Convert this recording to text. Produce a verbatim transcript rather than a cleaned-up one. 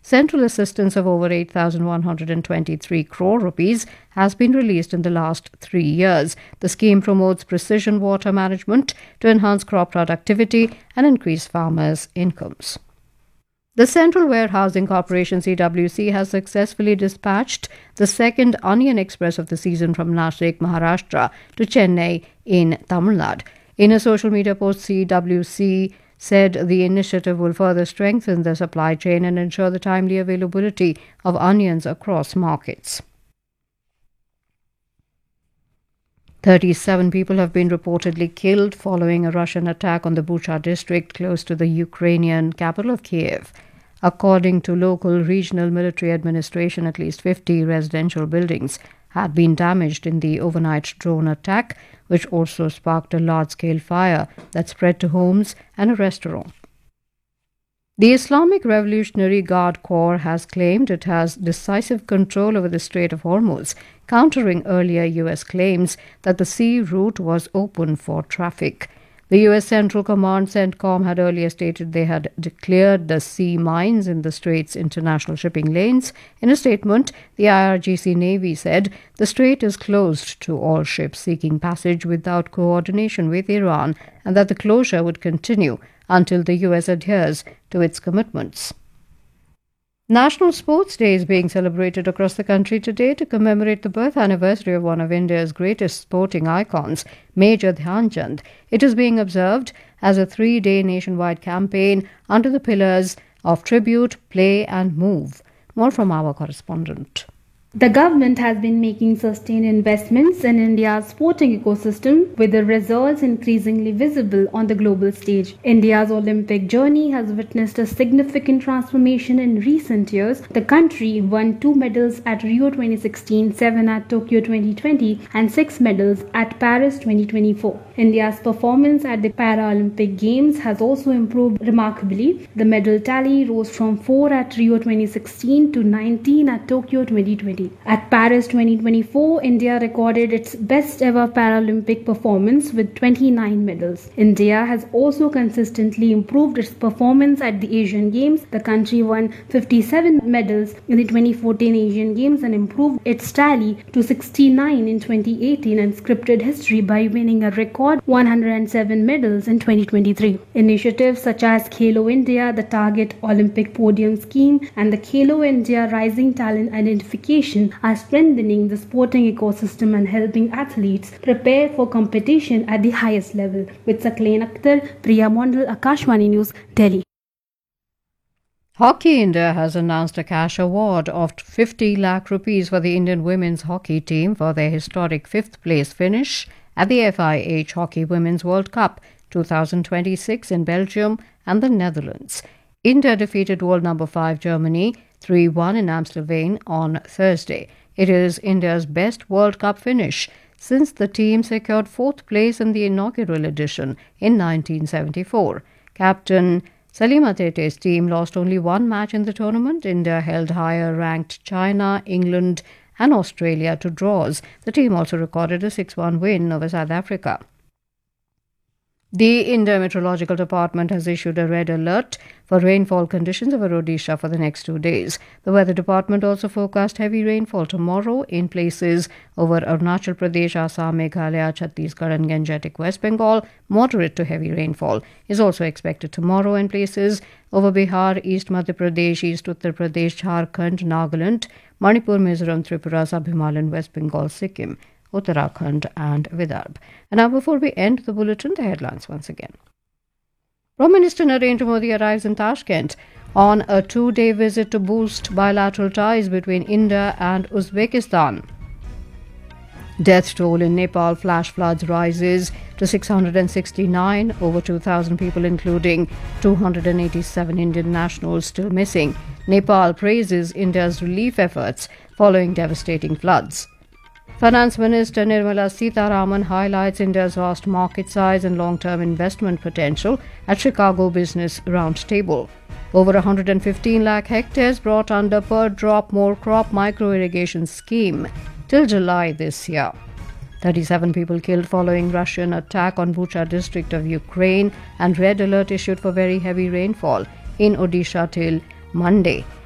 Central assistance of over eight thousand one hundred twenty-three crore rupees has been released in the last three years. The scheme promotes precision water management to enhance crop productivity and increase farmers' incomes. The Central Warehousing Corporation C W C has successfully dispatched the second Onion Express of the season from Nashik, Maharashtra to Chennai in Tamil Nadu. In a social media post, C W C said the initiative will further strengthen the supply chain and ensure the timely availability of onions across markets. thirty-seven people have been reportedly killed following a Russian attack on the Bucha district close to the Ukrainian capital of Kiev. According to local regional military administration, at least fifty residential buildings had been damaged in the overnight drone attack, which also sparked a large-scale fire that spread to homes and a restaurant. The Islamic Revolutionary Guard Corps has claimed it has decisive control over the Strait of Hormuz, countering earlier U S claims that the sea route was open for traffic. The U S Central Command CENTCOM had earlier stated they had declared the sea mines in the Strait's international shipping lanes. In a statement, the I R G C Navy said the strait is closed to all ships seeking passage without coordination with Iran and that the closure would continue until the U S adheres to its commitments. National Sports Day is being celebrated across the country today to commemorate the birth anniversary of one of India's greatest sporting icons, Major Dhyan Chand. It is being observed as a three-day nationwide campaign under the pillars of tribute, play and move. More from our correspondent. The government has been making sustained investments in India's sporting ecosystem, with the results increasingly visible on the global stage. India's Olympic journey has witnessed a significant transformation in recent years. The country won two medals at Rio twenty sixteen, seven at Tokyo twenty twenty, and six medals at Paris twenty twenty-four. India's performance at the Paralympic Games has also improved remarkably. The medal tally rose from four at Rio twenty sixteen to nineteen at Tokyo twenty twenty. At Paris twenty twenty-four, India recorded its best ever Paralympic performance with twenty-nine medals. India has also consistently improved its performance at the Asian Games. The country won fifty-seven medals in the twenty fourteen Asian Games and improved its tally to sixty-nine in twenty eighteen and scripted history by winning a record one hundred seven medals in twenty twenty-three. Initiatives such as Khelo India, the Target Olympic Podium Scheme, and the Khelo India Rising Talent Identification are strengthening the sporting ecosystem and helping athletes prepare for competition at the highest level. With Sakleen Akhtar, Priya Mondal, Akashvani News, Delhi. Hockey India has announced a cash award of fifty lakh rupees for the Indian women's hockey team for their historic fifth place finish at the F I H Hockey Women's World Cup twenty twenty-six in Belgium and the Netherlands. India defeated world number five Germany three one in Amstelveen on Thursday. It is India's best World Cup finish since the team secured fourth place in the inaugural edition in nineteen seventy-four. Captain Salima Tete's team lost only one match in the tournament. India held higher-ranked China, England and Australia to draws. The team also recorded a six one win over South Africa. The India Meteorological Department has issued a red alert for rainfall conditions over Odisha for the next two days. The Weather Department also forecast heavy rainfall tomorrow in places over Arunachal Pradesh, Assam, Meghalaya, Chhattisgarh and Gangetic West Bengal. Moderate to heavy rainfall is also expected tomorrow in places over Bihar, East Madhya Pradesh, East Uttar Pradesh, Jharkhand, Nagaland, Manipur, Mizoram, Tripura, Sub-Himalayan, West Bengal, Sikkim, Uttarakhand and Vidarbha. And now before we end the bulletin, the headlines once again. Prime Minister Narendra Modi arrives in Tashkent on a two-day visit to boost bilateral ties between India and Uzbekistan. Death toll in Nepal flash floods rises to six hundred sixty-nine, over two thousand people including two hundred eighty-seven Indian nationals still missing. Nepal praises India's relief efforts following devastating floods. Finance Minister Nirmala Sitharaman highlights India's vast market size and long-term investment potential at Chicago Business Roundtable. Over one hundred fifteen lakh hectares brought under per drop more crop micro-irrigation scheme till July this year. thirty-seven people killed following Russian attack on Bucha district of Ukraine and red alert issued for very heavy rainfall in Odisha till Monday.